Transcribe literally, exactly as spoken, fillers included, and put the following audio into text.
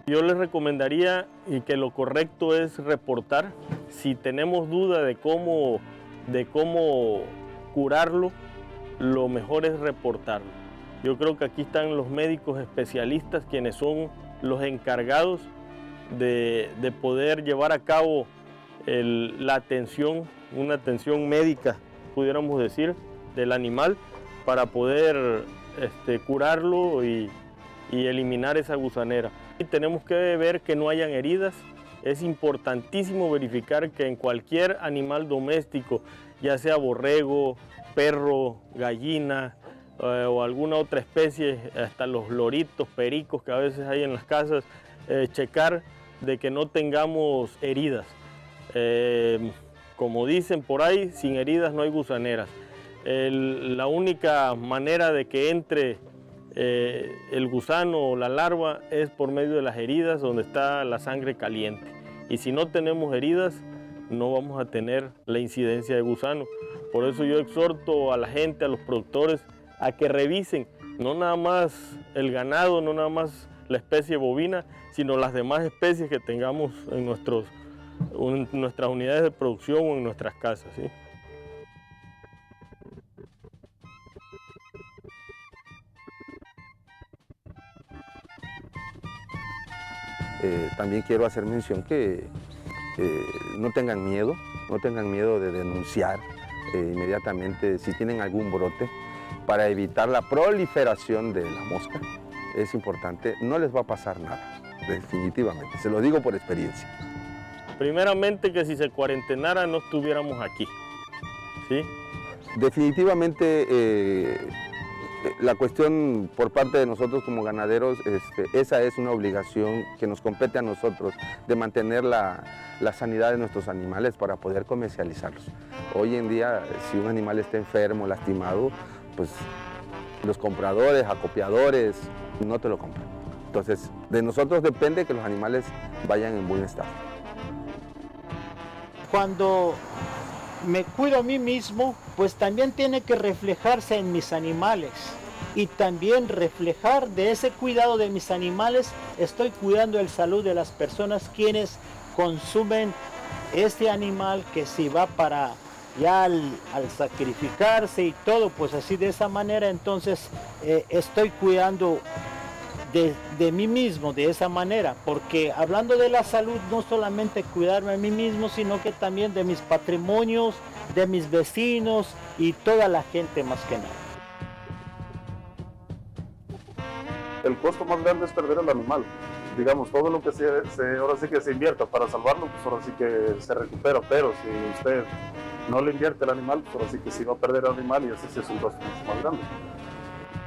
Yo les recomendaría y que lo correcto es reportar. Si tenemos duda de cómo, de cómo curarlo, lo mejor es reportarlo. Yo creo que aquí están los médicos especialistas, quienes son los encargados de, de poder llevar a cabo el, la atención, una atención médica, pudiéramos decir, del animal, para poder este, curarlo y, y eliminar esa gusanera. Y tenemos que ver que no hayan heridas. Es importantísimo verificar que en cualquier animal doméstico, ya sea borrego, perro, gallina eh, o alguna otra especie, hasta los loritos, pericos que a veces hay en las casas, eh, checar de que no tengamos heridas. Eh, como dicen por ahí, sin heridas no hay gusaneras. El, la única manera de que entre eh, el gusano o la larva es por medio de las heridas, donde está la sangre caliente. Y si no tenemos heridas, no vamos a tener la incidencia de gusano. Por eso yo exhorto a la gente, a los productores, a que revisen no nada más el ganado, no nada más la especie bovina, sino las demás especies que tengamos en, nuestros, en nuestras unidades de producción o en nuestras casas, ¿sí? Eh, también quiero hacer mención que eh, no tengan miedo, no tengan miedo de denunciar eh, inmediatamente si tienen algún brote para evitar la proliferación de la mosca. Es importante, no les va a pasar nada, definitivamente, se lo digo por experiencia. Primeramente que si se cuarentenara no estuviéramos aquí, ¿sí? Definitivamente eh, la cuestión por parte de nosotros como ganaderos, este, esa es una obligación que nos compete a nosotros, de mantener la, la sanidad de nuestros animales para poder comercializarlos. Hoy en día, si un animal está enfermo, lastimado, pues los compradores, acopiadores, no te lo compran. Entonces, de nosotros depende que los animales vayan en buen estado. Cuando me cuido a mí mismo, pues también tiene que reflejarse en mis animales. Y también reflejar de ese cuidado de mis animales, estoy cuidando la salud de las personas quienes consumen este animal, que si va para ya al, al sacrificarse y todo, pues así de esa manera, entonces eh, estoy cuidando de, de mí mismo de esa manera, porque hablando de la salud, no solamente cuidarme a mí mismo, sino que también de mis patrimonios, de mis vecinos y toda la gente más que nada. El costo más grande es perder el animal. Digamos, todo lo que se, se, ahora sí que se invierta para salvarlo, pues ahora sí que se recupera, pero si usted no le invierte el animal, pues ahora sí que sí va a perder el animal, y ese sí es un costo mucho más grande.